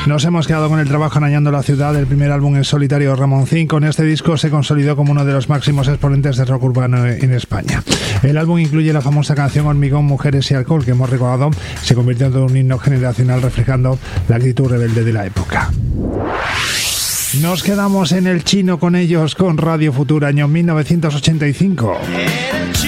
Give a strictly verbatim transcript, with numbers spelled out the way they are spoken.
Nos hemos quedado con el trabajo Arañando la ciudad, el primer álbum en solitario de Ramoncín. Con este disco se consolidó como uno de los máximos exponentes de rock urbano en España. El álbum incluye la famosa canción Hormigón, Mujeres y Alcohol, que hemos recordado se convirtió en un himno generacional reflejando la actitud rebelde de la época. Nos quedamos en el chino con ellos, con Radio Futura, año mil novecientos ochenta y cinco.